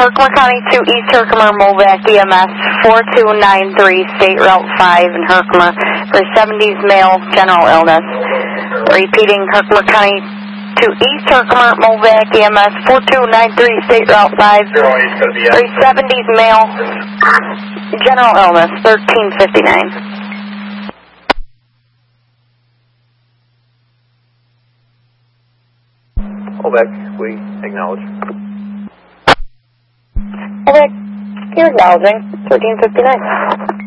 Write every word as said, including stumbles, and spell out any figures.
Herkimer County to East Herkimer, Movac E M S four two nine three, State Route five in Herkimer for seventies male, general illness. Repeating, Herkimer County to East Herkimer, Movac E M S four two nine three, State Route five for seventies male, general illness, thirteen fifty-nine. Movac, we acknowledge. Okay, you're acknowledging, thirteen fifty-nine.